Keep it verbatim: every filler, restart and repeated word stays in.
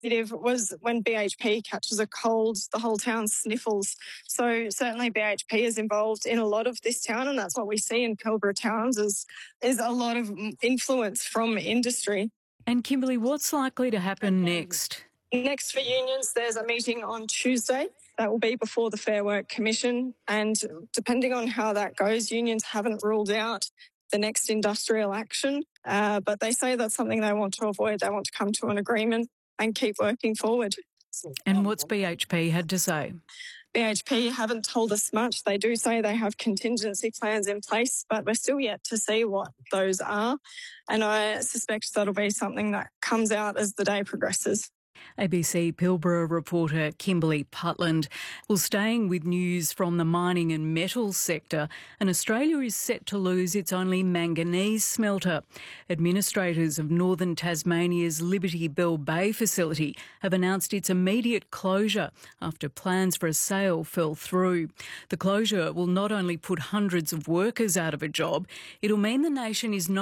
It was when B H P catches a cold, the whole town sniffles. So certainly B H P is involved in a lot of this town, and that's what we see in Pilbara towns is, is a lot of influence from industry. And Kimberly, what's likely to happen next? Next for unions, there's a meeting on Tuesday. That will be before the Fair Work Commission, and depending on how that goes, unions haven't ruled out the next industrial action, uh, but they say that's something they want to avoid. They want to come to an agreement and keep working forward. And what's B H P had to say? B H P haven't told us much. They do say they have contingency plans in place, but we're still yet to see what those are. And I suspect that'll be something that comes out as the day progresses. A B C Pilbara reporter Kimberly Putland. Well, staying with news from the mining and metals sector, and Australia is set to lose its only manganese smelter. Administrators of northern Tasmania's Liberty Bell Bay facility have announced its immediate closure after plans for a sale fell through. The closure will not only put hundreds of workers out of a job, it'll mean the nation is not